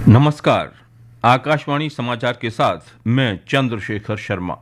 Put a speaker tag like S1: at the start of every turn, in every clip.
S1: नमस्कार। आकाशवाणी समाचार के साथ मैं चंद्रशेखर शर्मा।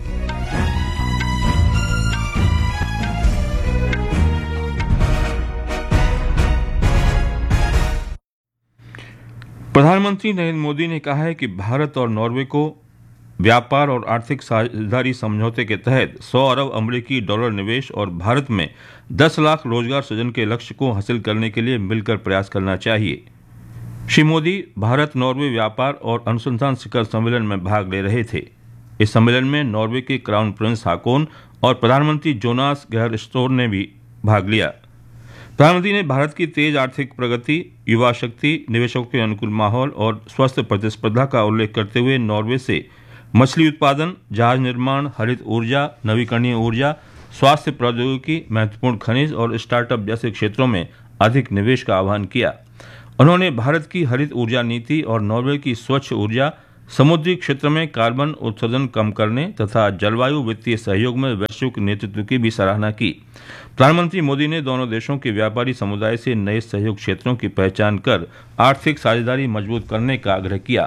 S1: प्रधानमंत्री नरेंद्र मोदी ने कहा है कि भारत और नॉर्वे को व्यापार और आर्थिक साझेदारी समझौते के तहत 100 अरब अमेरिकी डॉलर निवेश और भारत में 10 लाख रोजगार सृजन के लक्ष्य को हासिल करने के लिए मिलकर प्रयास करना चाहिए। श्री मोदी भारत नॉर्वे व्यापार और अनुसंधान शिखर सम्मेलन में भाग ले रहे थे। इस सम्मेलन में नॉर्वे के क्राउन प्रिंस हाकोन और प्रधानमंत्री जोनास गहर स्टोर ने भी भाग लिया। प्रधानमंत्री ने भारत की तेज आर्थिक प्रगति, युवा शक्ति, निवेशकों के अनुकूल माहौल और स्वस्थ प्रतिस्पर्धा का उल्लेख करते हुए नॉर्वे से मछली उत्पादन, जहाज निर्माण, हरित ऊर्जा, नवीकरणीय ऊर्जा, स्वास्थ्य प्रौद्योगिकी, महत्वपूर्ण खनिज और स्टार्टअप जैसे क्षेत्रों में अधिक निवेश का आह्वान किया। उन्होंने भारत की हरित ऊर्जा नीति और नॉर्वे की स्वच्छ ऊर्जा, समुद्री क्षेत्र में कार्बन उत्सर्जन कम करने तथा जलवायु वित्तीय सहयोग में वैश्विक नेतृत्व की भी सराहना की। प्रधानमंत्री मोदी ने दोनों देशों के व्यापारी समुदाय से नए सहयोग क्षेत्रों की पहचान कर आर्थिक साझेदारी मजबूत करने का आग्रह किया।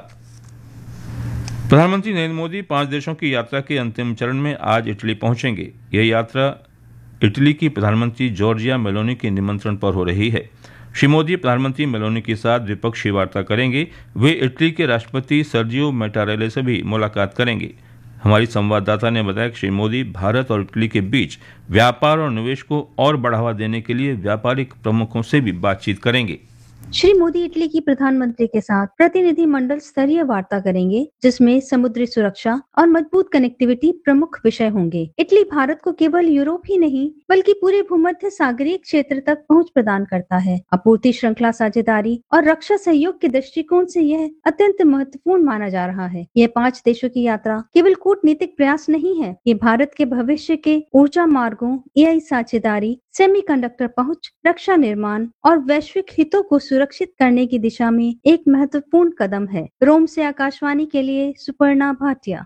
S1: प्रधानमंत्री नरेंद्र मोदी 5 देशों की यात्रा के अंतिम चरण में आज इटली पहुंचेंगे। यह यात्रा इटली की प्रधानमंत्री जॉर्जिया मेलोनी के निमंत्रण पर हो रही है। श्री मोदी प्रधानमंत्री मेलोनी के साथ द्विपक्षीय वार्ता करेंगे। वे इटली के राष्ट्रपति सर्जियो मैटारेले से भी मुलाकात करेंगे। हमारी संवाददाता ने बताया कि श्री मोदी भारत और इटली के बीच व्यापार और निवेश को और बढ़ावा देने के लिए व्यापारिक प्रमुखों से भी बातचीत करेंगे।
S2: श्री मोदी इटली की प्रधानमंत्री के साथ प्रतिनिधि मंडल स्तरीय वार्ता करेंगे, जिसमें समुद्री सुरक्षा और मजबूत कनेक्टिविटी प्रमुख विषय होंगे। इटली भारत को केवल यूरोप ही नहीं बल्कि पूरे भूमध्य सागरीय क्षेत्र तक पहुंच प्रदान करता है। आपूर्ति श्रृंखला साझेदारी और रक्षा सहयोग के दृष्टिकोण से यह अत्यंत महत्वपूर्ण माना जा रहा है। यह 5 देशों की यात्रा केवल कूटनीतिक प्रयास नहीं है, ये भारत के भविष्य के ऊर्जा मार्गों, AI साझेदारी, सेमीकंडक्टर पहुंच, रक्षा निर्माण और वैश्विक हितों को सुरक्षित करने की दिशा में एक महत्वपूर्ण कदम है। रोम से आकाशवाणी के लिए सुपर्णा भाटिया।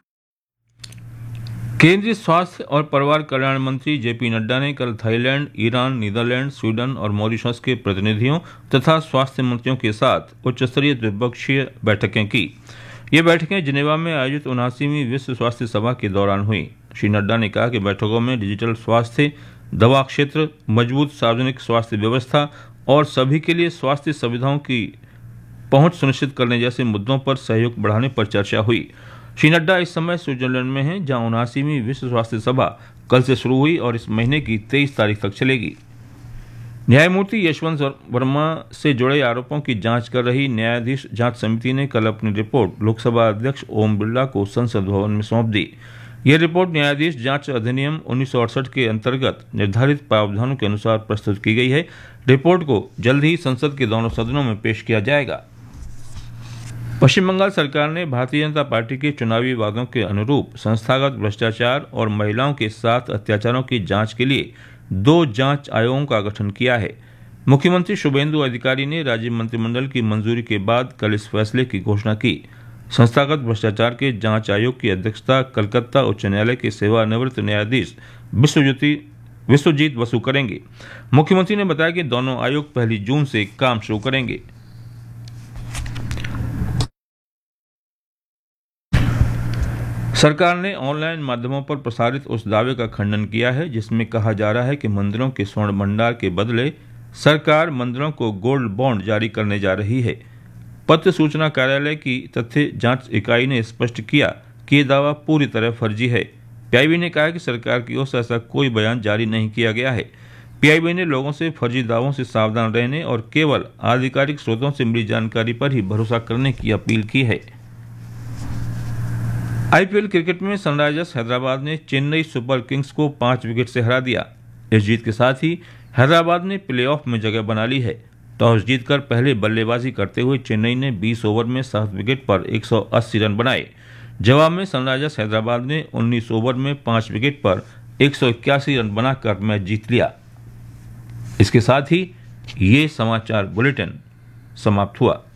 S1: केंद्रीय स्वास्थ्य और परिवार कल्याण मंत्री JP नड्डा ने कल थाईलैंड, ईरान, नीदरलैंड, स्वीडन और मॉरिशस के प्रतिनिधियों तथा स्वास्थ्य मंत्रियों के साथ उच्च स्तरीय द्विपक्षीय बैठकें की। ये बैठकें जिनेवा में आयोजित 79वीं विश्व स्वास्थ्य सभा के दौरान हुई। श्री नड्डा ने कहा कि बैठकों में डिजिटल स्वास्थ्य, दवा क्षेत्र, मजबूत सार्वजनिक स्वास्थ्य व्यवस्था और सभी के लिए स्वास्थ्य सुविधाओं की पहुंच सुनिश्चित करने जैसे मुद्दों पर सहयोग बढ़ाने पर चर्चा हुई। श्री नड्डा इस समय स्विट्जरलैंड में हैं, जहां 79वीं विश्व स्वास्थ्य सभा कल से शुरू हुई और इस महीने की 23 तारीख तक चलेगी। न्यायमूर्ति यशवंत वर्मा से जुड़े आरोपों की जांच कर रही न्यायाधीश जांच समिति ने कल अपनी रिपोर्ट लोकसभा अध्यक्ष ओम बिरला को संसद भवन में सौंप दी। यह रिपोर्ट न्यायाधीश जांच अधिनियम 1968 के अंतर्गत निर्धारित प्रावधानों के अनुसार प्रस्तुत की गई है। रिपोर्ट को जल्द ही संसद के दोनों सदनों में पेश किया जाएगा। पश्चिम बंगाल सरकार ने भारतीय जनता पार्टी के चुनावी वादों के अनुरूप संस्थागत भ्रष्टाचार और महिलाओं के साथ अत्याचारों की जांच के लिए 2 जांच आयोगों का गठन किया है। मुख्यमंत्री शुभेंदु अधिकारी ने राज्य मंत्रिमंडल की मंजूरी के बाद कल इस फैसले की घोषणा की। संस्थागत भ्रष्टाचार के जांच आयोग की अध्यक्षता कलकत्ता उच्च न्यायालय के सेवानिवृत्त न्यायाधीश विश्वजीत बसु करेंगे। मुख्यमंत्री ने बताया कि दोनों आयोग 1 जून से काम शुरू करेंगे। सरकार ने ऑनलाइन माध्यमों पर प्रसारित उस दावे का खंडन किया है जिसमें कहा जा रहा है कि मंदिरों के स्वर्ण भंडार के बदले सरकार मंदिरों को गोल्ड बॉन्ड जारी करने जा रही है। पत्र सूचना कार्यालय की तथ्य जांच इकाई ने स्पष्ट किया कि यह दावा पूरी तरह फर्जी है। PIB ने कहा कि सरकार की ओर से ऐसा कोई बयान जारी नहीं किया गया है। PIB ने लोगों से फर्जी दावों से सावधान रहने और केवल आधिकारिक स्रोतों से मिली जानकारी पर ही भरोसा करने की अपील की है। IPL क्रिकेट में सनराइजर्स हैदराबाद ने चेन्नई सुपर किंग्स को 5 विकेट से हरा दिया। इस जीत के साथ ही हैदराबाद ने प्लेऑफ में जगह बना ली है। टॉस जीतकर पहले बल्लेबाजी करते हुए चेन्नई ने 20 ओवर में 7 विकेट पर 180 रन बनाए। जवाब में सनराइजर्स हैदराबाद ने 19 ओवर में 5 विकेट पर 181 रन बनाकर मैच जीत लिया। इसके साथ ही ये समाचार बुलेटिन समाप्त हुआ।